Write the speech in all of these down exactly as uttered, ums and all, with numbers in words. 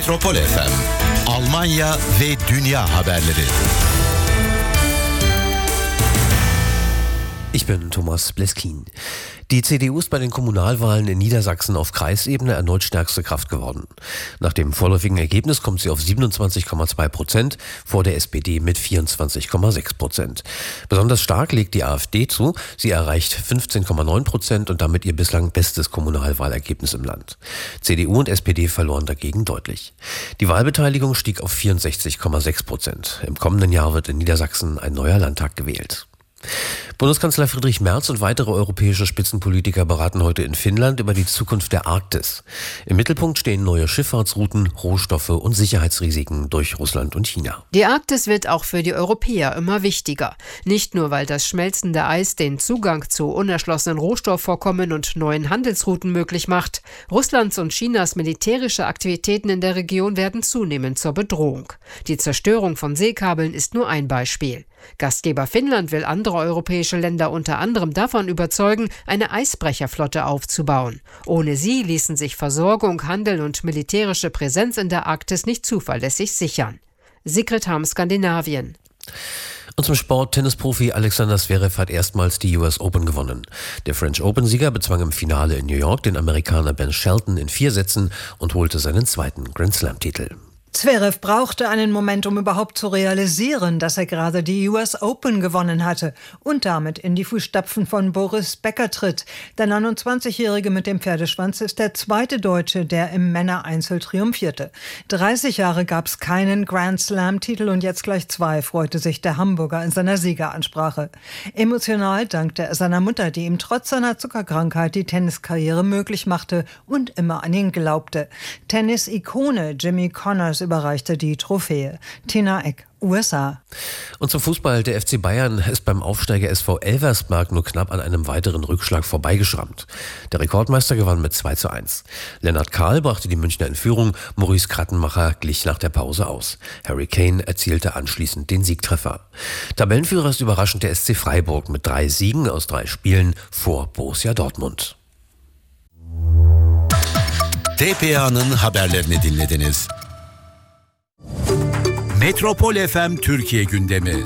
Metropol F M, Almanya ve Dünya haberleri. Ich bin Thomas Bleskin. Die C D U ist bei den Kommunalwahlen in Niedersachsen auf Kreisebene erneut stärkste Kraft geworden. Nach dem vorläufigen Ergebnis kommt sie auf siebenundzwanzig Komma zwei Prozent, vor der S P D mit vierundzwanzig Komma sechs Prozent. Besonders stark legt die AfD zu. Sie erreicht fünfzehn Komma neun Prozent und damit ihr bislang bestes Kommunalwahlergebnis im Land. C D U und S P D verloren dagegen deutlich. Die Wahlbeteiligung stieg auf vierundsechzig Komma sechs Prozent. Im kommenden Jahr wird in Niedersachsen ein neuer Landtag gewählt. Bundeskanzler Friedrich Merz und weitere europäische Spitzenpolitiker beraten heute in Finnland über die Zukunft der Arktis. Im Mittelpunkt stehen neue Schifffahrtsrouten, Rohstoffe und Sicherheitsrisiken durch Russland und China. Die Arktis wird auch für die Europäer immer wichtiger. Nicht nur, weil das schmelzende Eis den Zugang zu unerschlossenen Rohstoffvorkommen und neuen Handelsrouten möglich macht. Russlands und Chinas militärische Aktivitäten in der Region werden zunehmend zur Bedrohung. Die Zerstörung von Seekabeln ist nur ein Beispiel. Gastgeber Finnland will andere europäische Länder unter anderem davon überzeugen, eine Eisbrecherflotte aufzubauen. Ohne sie ließen sich Versorgung, Handel und militärische Präsenz in der Arktis nicht zuverlässig sichern. Sigrid Harm, Skandinavien. Und zum Sport: Tennisprofi Alexander Zverev hat erstmals die U S Open gewonnen. Der French Open-Sieger bezwang im Finale in New York den Amerikaner Ben Shelton in vier Sätzen und holte seinen zweiten Grand Slam-Titel. Zverev brauchte einen Moment, um überhaupt zu realisieren, dass er gerade die U S Open gewonnen hatte und damit in die Fußstapfen von Boris Becker tritt. Der neunundzwanzigjährige mit dem Pferdeschwanz ist der zweite Deutsche, der im Männereinzel triumphierte. dreißig Jahre gab es keinen Grand Slam-Titel und jetzt gleich zwei, freute sich der Hamburger in seiner Siegeransprache. Emotional dankte er seiner Mutter, die ihm trotz seiner Zuckerkrankheit die Tenniskarriere möglich machte und immer an ihn glaubte. Tennis-Ikone Jimmy Connors überreichte die Trophäe. Tina Eck, U S A. Und zum Fußball: Der F C Bayern ist beim Aufsteiger S V Elversberg nur knapp an einem weiteren Rückschlag vorbeigeschrammt. Der Rekordmeister gewann mit zwei zu eins. Lennart Kahl brachte die Münchner in Führung, Maurice Krattenmacher glich nach der Pause aus. Harry Kane erzielte anschließend den Siegtreffer. Tabellenführer ist überraschend der S C Freiburg mit drei Siegen aus drei Spielen vor Borussia Dortmund. T P A'nın haberlerini dinlediniz. Metropol F M Türkiye gündemi.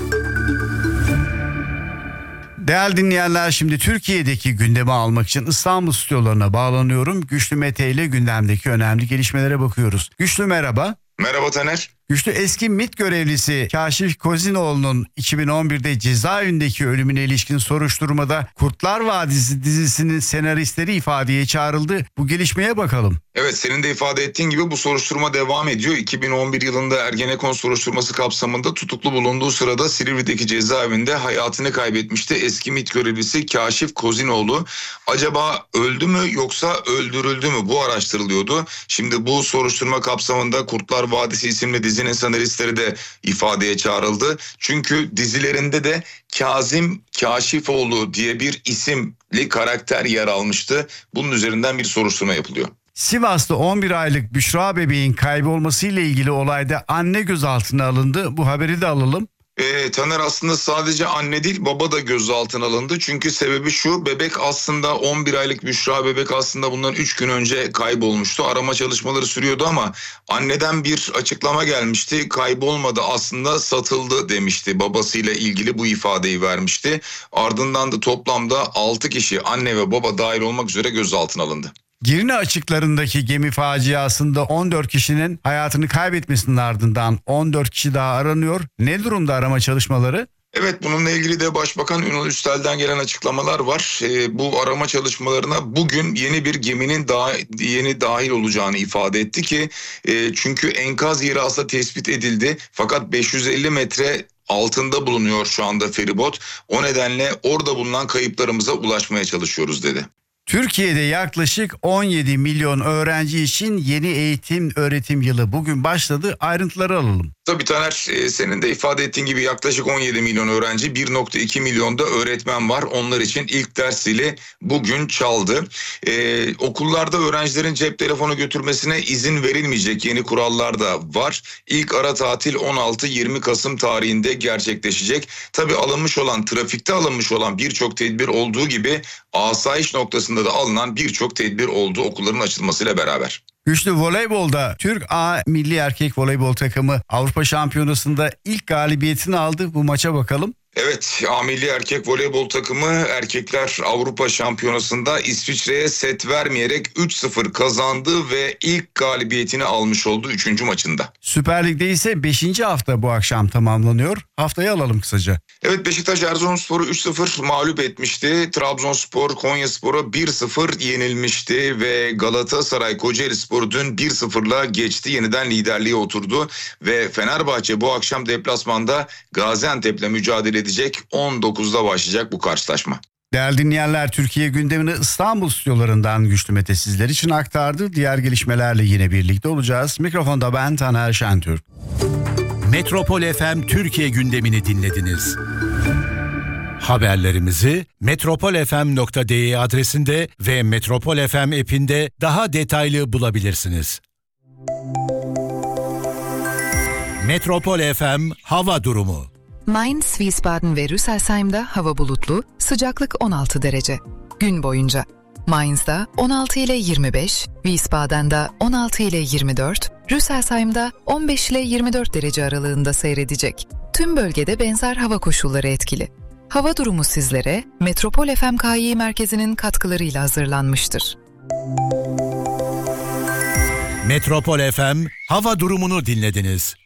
Değerli dinleyenler, şimdi Türkiye'deki gündemi almak için İstanbul stüdyolarına bağlanıyorum. Güçlü Mete ile gündemdeki önemli gelişmelere bakıyoruz. Güçlü, merhaba. Merhaba Taner. Güçlü, eski MİT görevlisi Kaşif Kozinoğlu'nun iki bin on birde cezaevindeki ölümüne ilişkin soruşturmada Kurtlar Vadisi dizisinin senaristleri ifadeye çağrıldı. Bu gelişmeye bakalım. Evet, senin de ifade ettiğin gibi bu soruşturma devam ediyor. iki bin on bir yılında Ergenekon soruşturması kapsamında tutuklu bulunduğu sırada Silivri'deki cezaevinde hayatını kaybetmişti eski MİT görevlisi Kaşif Kozinoğlu. Acaba öldü mü yoksa öldürüldü mü? Bu araştırılıyordu. Şimdi bu soruşturma kapsamında Kurtlar Vadisi isimli dizinin senaristleri de ifadeye çağrıldı. Çünkü dizilerinde de Kazım Kaşifoğlu diye bir isimli karakter yer almıştı. Bunun üzerinden bir soruşturma yapılıyor. Sivas'ta on bir aylık Büşra bebeğin kaybolmasıyla ilgili olayda anne gözaltına alındı. Bu haberi de alalım. E, Taner, aslında sadece anne değil, baba da gözaltına alındı. Çünkü sebebi şu: bebek aslında on bir aylık Büşra bebek aslında bundan üç gün önce kaybolmuştu. Arama çalışmaları sürüyordu ama anneden bir açıklama gelmişti. Kaybolmadı, aslında satıldı demişti. Babasıyla ilgili bu ifadeyi vermişti. Ardından da toplamda altı kişi, anne ve baba dahil olmak üzere gözaltına alındı. Girne açıklarındaki gemi faciasında on dört kişinin hayatını kaybetmesinin ardından on dört kişi daha aranıyor. Ne durumda arama çalışmaları? Evet, bununla ilgili de Başbakan Ünal Üstel'den gelen açıklamalar var. E, bu arama çalışmalarına bugün yeni bir geminin daha yeni dahil olacağını ifade etti ki e, çünkü enkaz yeri aslında tespit edildi. Fakat beş yüz elli metre altında bulunuyor şu anda feribot. O nedenle orada bulunan kayıplarımıza ulaşmaya çalışıyoruz dedi. Türkiye'de yaklaşık on yedi milyon öğrenci için yeni eğitim öğretim yılı bugün başladı. Ayrıntıları alalım. Tabii Taner, senin de ifade ettiğin gibi yaklaşık on yedi milyon öğrenci, bir nokta iki milyonda öğretmen var. Onlar için ilk ders zili bugün çaldı. Ee, okullarda öğrencilerin cep telefonu götürmesine izin verilmeyecek yeni kurallar da var. İlk ara tatil on altı yirmi Kasım tarihinde gerçekleşecek. Tabii alınmış olan, trafikte alınmış olan birçok tedbir olduğu gibi asayiş noktasında da alınan birçok tedbir oldu okulların açılmasıyla beraber. Güçlü voleybolda Türk A milli erkek voleybol takımı Avrupa Şampiyonası'nda ilk galibiyetini aldı. Bu maça bakalım. Evet, A milli erkek voleybol takımı erkekler Avrupa Şampiyonası'nda İsviçre'ye set vermeyerek üç sıfır kazandı ve ilk galibiyetini almış oldu üçüncü maçında. Süper Lig'de ise beşinci hafta bu akşam tamamlanıyor. Haftayı alalım kısaca. Evet, Beşiktaş Erzurumspor'u üç sıfır mağlup etmişti. Trabzonspor Konyaspor'a bir sıfır yenilmişti ve Galatasaray Kocaelispor'u dün bir sıfırla geçti. Yeniden liderliğe oturdu ve Fenerbahçe bu akşam deplasmanda Gaziantep'le mücadele edecek. on dokuzda başlayacak bu karşılaşma. Değerli dinleyenler, Türkiye gündemini İstanbul stüdyolarından Güçlü Mete sizler için aktardı. Diğer gelişmelerle yine birlikte olacağız. Mikrofonda ben Taner Şentürk. Metropol F M Türkiye gündemini dinlediniz. Haberlerimizi metropol f m nokta d e adresinde ve Metropol F M app'inde daha detaylı bulabilirsiniz. Metropol F M hava durumu. Mainz, Wiesbaden ve Rüsselsheim'da hava bulutlu, sıcaklık on altı derece. Gün boyunca Mainz'da on altı ile yirmi beş, Wiesbaden'da on altı ile yirmi dört, Rüsselsheim'da on beş ile yirmi dört derece aralığında seyredecek. Tüm bölgede benzer hava koşulları etkili. Hava durumu sizlere Metropol F M K Y merkezinin katkılarıyla hazırlanmıştır. Metropol F M hava durumunu dinlediniz.